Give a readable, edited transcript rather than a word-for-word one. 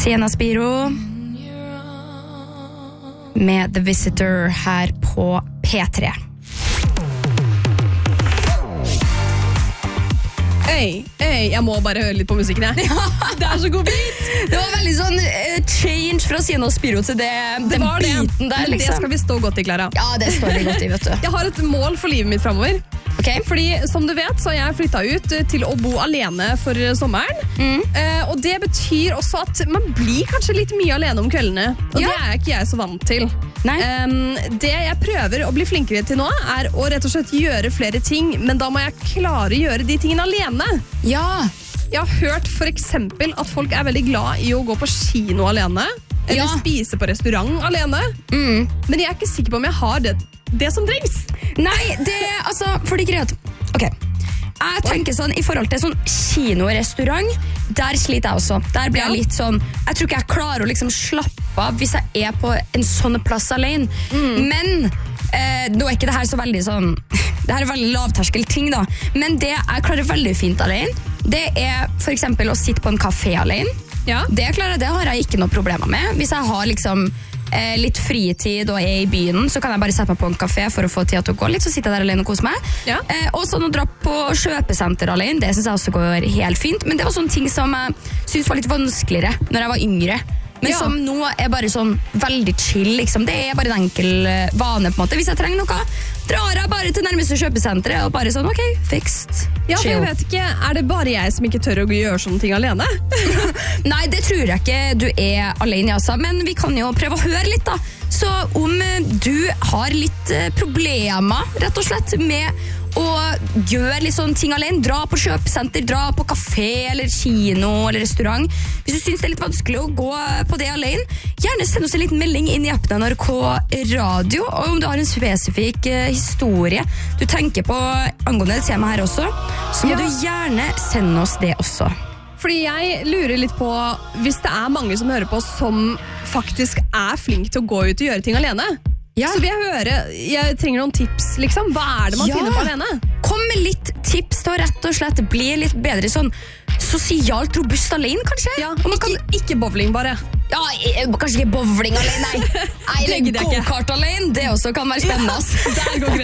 Sienna Spiro med The Visitor her på P3. Jeg må bare høre litt på musikken her. Det så god bit. Det var veldig sånn change fra Sienna Spiro til den biten der, liksom. Det skal vi stå godt i, Clara. Ja, det står vi godt i, vet du. Jeg har et mål for livet mitt fremover. Okay. Fordi, som du vet, så har jeg flyttet ut til å bo alene for sommeren. Og det betyr også at man blir kanskje litt mye alene om kveldene. Og det ikke jeg så vant til. Det jeg prøver å bli flinkere til nå, å rett og slett gjøre flere ting, men da må jeg klare å gjøre de tingene alene. Ja. Jeg har hørt for eksempel at folk veldig glad i å gå på kino alene, eller spise på restaurant alene. Men jeg ikke sikker på om jeg har det som trengs. Nei, fordi greit. Ok, jeg tenker sånn, i forhold til sånn kino og restaurant, der sliter jeg også. Der blir jeg litt sånn, jeg tror ikke jeg klarer å liksom slappe av hvis jeg på en sånn plass alene. Men, nå ikke det her så veldig sånn, det her veldig lavterskel ting da, men det jeg klarer veldig fint alene, det for eksempel å sitte på en kafé alene. Det har jeg ikke noe problemer med. Hvis jeg har liksom litt fritid og i byen, så kan jeg bare sette meg på en kafé for å få tida til å gå litt, så sitter jeg der alene og koser meg. Og sånn å dra på kjøpesenter alene, det synes jeg også går helt fint, men det var sånne ting som jeg synes var litt vanskeligere når jeg var yngre. Men som nå bare sånn veldig chill, liksom. Det bare en enkel vane, på en måte. Hvis jeg trenger noe, drar jeg bare til nærmeste kjøpesenteret og bare sånn, ok, fixed. Ja, for jeg vet ikke, det bare jeg som ikke tør å gjøre sånne ting alene? Nei, det tror jeg ikke du alene, altså. Men vi kan jo prøve å høre litt, da. Så om du har litt problemer, rett og slett, med å gjøre litt sånne ting alene, dra på kjøpesenter, dra på kafé eller kino eller restaurant. Hvis du synes det litt vanskelig å gå på det alene, gjerne send oss en liten melding inn i appen NRK Radio, og om du har en spesifik historie du tenker på angående det temaet her også, så må du gjerne sende oss det også. Fordi jeg lurer litt på, hvis det mange som hører på som faktisk flink til å gå ut og gjøre ting alene, så vil jeg høre, jeg trenger noen tips, liksom. Hva det man finner på alene? Kom med litt tips til å rett og slett bli litt bedre sånn sosialt robust alene, kanskje? Ja, ikke bowling bare. Ja, kanskje ikke bowling alene, nei. Eller go-kart alene, det også kan være spennende. Der går